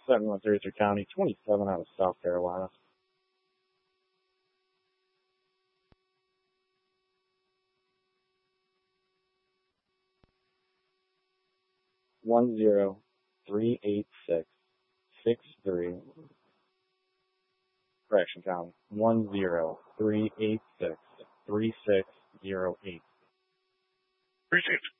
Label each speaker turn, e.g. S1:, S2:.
S1: 7133 County, 27 out of South Carolina. One zero 38663. Correction County. 103863608.
S2: Appreciate it.